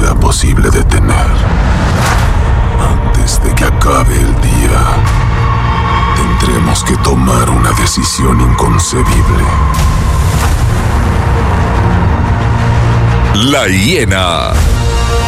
será posible detener. Antes de que acabe el día, tendremos que tomar una decisión inconcebible. La hiena.